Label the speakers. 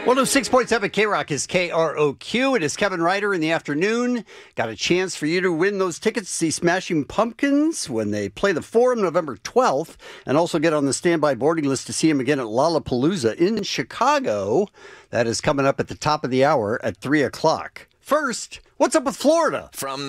Speaker 1: 106.7 K-Rock is KROQ. It is Kevin Ryder in the afternoon. Got a chance for you to win those tickets to see Smashing Pumpkins when they play the Forum November 12th, and also get on the standby boarding list to see them again at Lollapalooza in Chicago. That is coming up at the top of the hour at 3 o'clock. First, what's up with Florida?
Speaker 2: From